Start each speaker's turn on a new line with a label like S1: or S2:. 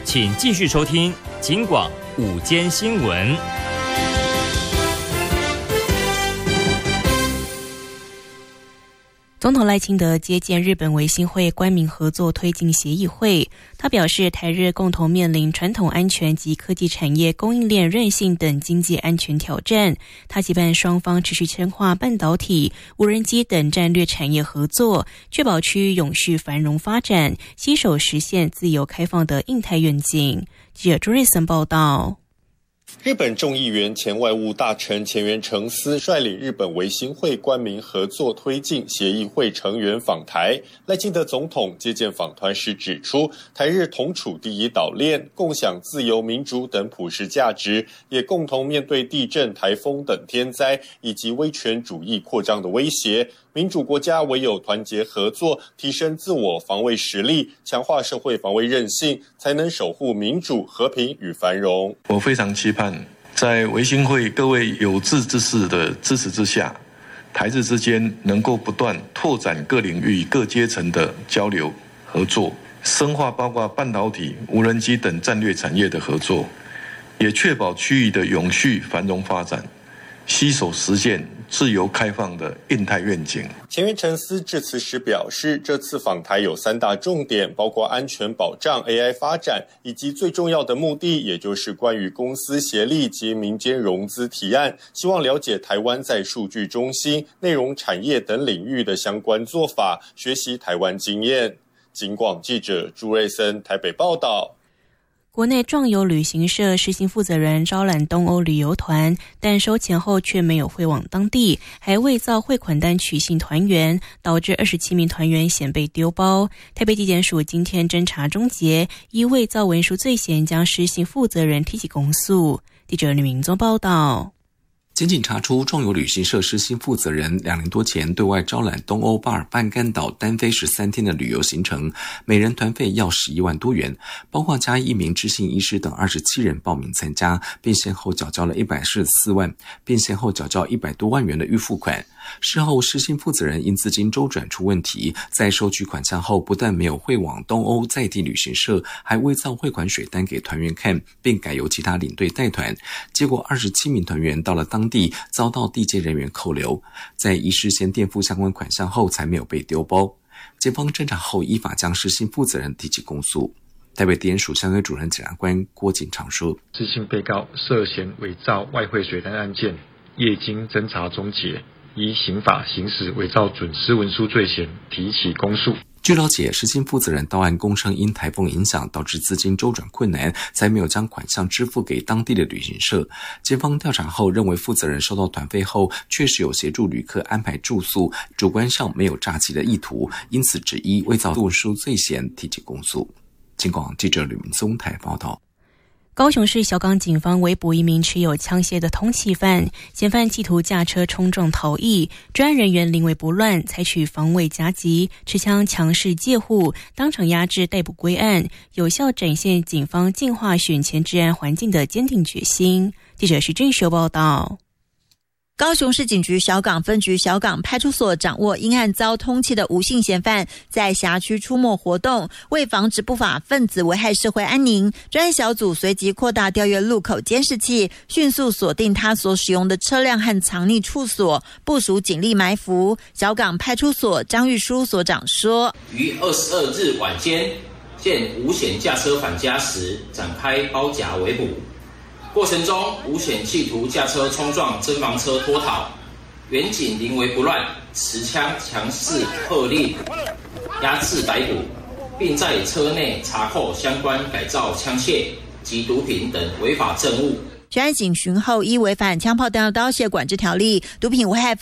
S1: 请继续收听警广午间新闻。
S2: 总统赖清德接见日本维新会官民合作推进协议会，他表示，台日共同面临传统安全及科技产业供应链韧性等经济安全挑战。他期盼双方持续深化半导体、无人机等战略产业合作，确保区域永续繁荣发展，携手实现自由开放的印太愿景。记者朱瑞森报道。
S3: 日本众议员前外务大臣前原诚司率领日本维新会官民合作推进协议会成员访台。赖清德总统接见访团时指出，台日同处第一岛链，共享自由民主等普世价值，也共同面对地震、台风等天灾以及威权主义扩张的威胁。民主国家唯有团结合作，提升自我防卫实力，强化社会防卫韧性，才能守护民主、和平与繁荣。
S4: 我非常期盼在维新会各位有志之士的支持之下，台日之间能够不断拓展各领域各阶层的交流合作，深化包括半导体、无人机等战略产业的合作，也确保区域的永续繁荣发展，携手实现自由开放的印太愿景。
S3: 前原诚司致辞时表示，这次访台有3大重点，包括安全保障、AI 发展，以及最重要的目的，也就是关于公司协力及民间融资提案，希望了解台湾在数据中心、内容产业等领域的相关做法，学习台湾经验。警广记者朱瑞森台北报道。
S2: 国内壮游旅行社实行负责人招揽东欧旅游团，但收钱后却没有汇往当地，还伪造汇款单取信团员，导致27名团员险被丢包。台北地检署今天侦查终结，依伪造文书罪嫌将实行负责人提起公诉。记者吕明宗报道。
S5: 检警查出壮游旅行社实行负责人2年多前对外招揽东欧巴尔半干岛单飞13天的旅游行程，每人团费要11万多元，包括加1名知信医师等27人报名参加，并先后缴交了114万，并先后缴交100多万元的预付款。事后实行负责人因资金周转出问题，在收取款项后不但没有汇往东欧在地旅行社，还伪造汇款水单给团员看，并改由其他领队带团，结果27名团员到了当地遭到地接人员扣留，在医师先垫付相关款项后才没有被丢包。检方侦查后依法将实行负责人提起公诉。台北地检署相关主任检察官郭景长说，
S6: 知信被告涉嫌伪造外汇水单案件，业经侦查终结，依刑法行使伪造准私文书罪嫌提起公诉。
S5: 据了解，实行负责人到案供称因台风影响导致资金周转困难，才没有将款项支付给当地的旅行社。检方调查后认为，负责人收到团费后确实有协助旅客安排住宿，主观上没有诈欺的意图，因此只依伪造文书罪嫌提起公诉。警广记者吕明松台报道。
S2: 高雄市小港警方围捕一名持有枪械的通缉犯，嫌犯企图驾车冲撞逃逸，专案人员临危不乱，采取防卫夹击、持枪强势戒护，当场压制逮捕归案，有效展现警方净化选前治安环境的坚定决心。记者徐俊修报道。
S7: 高雄市警局小港分局小港派出所掌握因案遭通缉的吴姓嫌犯在辖区出没活动，为防止不法分子危害社会安宁，专案小组随即扩大调阅路口监视器，迅速锁定他所使用的车辆和藏匿处所，部署警力埋伏。小港派出所张玉书所长说，
S8: 于22日晚间见吴显驾车返家时展开包夹围捕，过程中，吴显企图驾车冲撞侦防车脱逃，员警临危不乱，持枪强势喝令压制逮捕，并在车内查扣相关改造枪械及毒品等违法证物。
S7: 全案警巡后，依违反枪炮弹药刀械管制条例、毒品危害